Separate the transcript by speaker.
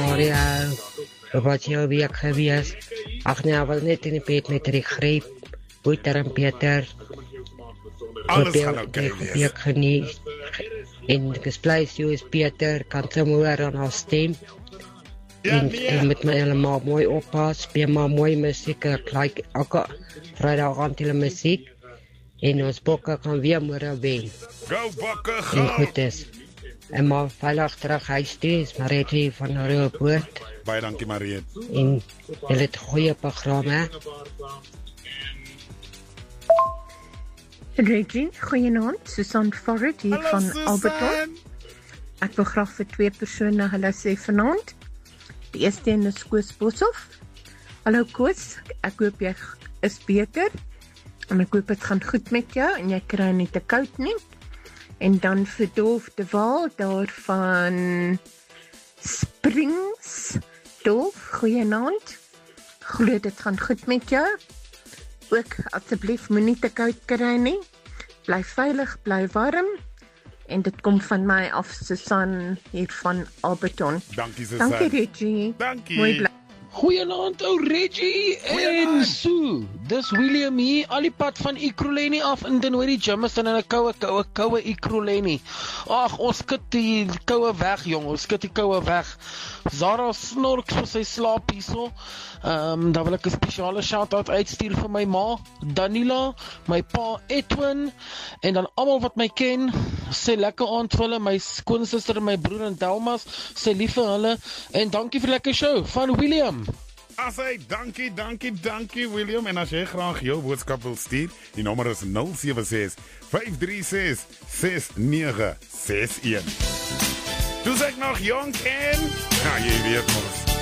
Speaker 1: Mario, wat jou week gewees? Ag nee, was net in die bed met die griep. Boeter en Peter.
Speaker 2: Alles gaan oké wees.
Speaker 1: Week geniet. En gesplice jou is Peter, kan sy moer aan haar stem. En met my helemaal mooi oppas, speel maar mooi muziek, ek like elke vrijdag aan die muziek. En ons bokke gaan weer môre wen.
Speaker 2: Go bokke,
Speaker 1: En
Speaker 2: go!
Speaker 1: goed is. En maar veilig terug huis toe, is Marietje van Rooipoort.
Speaker 2: Baie dankie Mariet.
Speaker 1: En jy het goeie programme.
Speaker 3: Reggie, goeienaand. Susan Forrest hier
Speaker 2: Hallo
Speaker 3: van
Speaker 2: Susan!
Speaker 3: Alberton. Ek wil graag vir 2 persone hallo sê vanaand. Die eerste een is Koos Boshoff. Hallo Koos, ek hoop jy is beter. En ek hoop dit gaan goed met jou en jy kry nie te koud nie. En dan vir Dolf de Waal daar van Springs. Dolf, goeienaand. Glo dit gaan goed met jou. Ook asseblief moenie te koud kry nie. Bly veilig, bly warm. En dit kom van my af, Susan hier van Alberton.
Speaker 2: Dankie Susan.
Speaker 3: Dankie Reggie.
Speaker 2: Dankie.
Speaker 3: Mooi bly.
Speaker 4: Goeienaand ou Reggie en
Speaker 2: Goeienaand.
Speaker 4: Sue. Dis William hier, al die pad van Ekurhuleni af in Dennery Jameson in 'n koue Ekurhuleni. Ag, ons skud die koue weg, jong. Ons skud die koue weg. Zara snork so sy slaap hierso. Dan wil ek 'n spesiale shout-out uitstuur vir my ma, Danila, my pa Edwin en dan almal wat my ken. Sê lekker aand vir hulle, my skoonsister en my broer en Delmas. Sê lief vir hulle en dankie vir lekker show van William.
Speaker 2: As hy, dankie William. En as jy graag jou boodskap wil stuur, die nommer is 076 536 6961. Toe sê ek nog jonk en, ja jy weet mos.